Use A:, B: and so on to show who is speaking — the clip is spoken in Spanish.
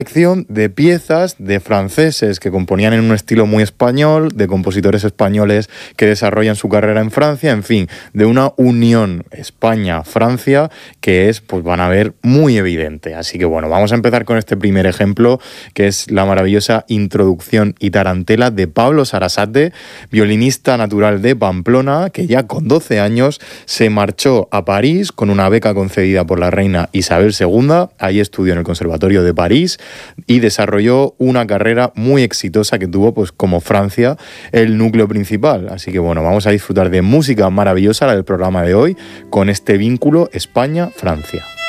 A: Selección de piezas de franceses que componían en un estilo muy español, de compositores españoles que desarrollan su carrera en Francia, en fin, de una unión España-Francia que es, pues van a ver, muy evidente. Así que bueno, vamos a empezar con este primer ejemplo, que es la maravillosa Introducción y Tarantela de Pablo Sarasate, violinista natural de Pamplona, que ya con 12 años se marchó a París con una beca concedida por la reina Isabel II. Ahí estudió en el Conservatorio de París y desarrolló una carrera muy exitosa que tuvo, pues como Francia, el núcleo principal. Así que bueno, vamos a disfrutar de música maravillosa, la del programa de hoy, con este vínculo España-Francia.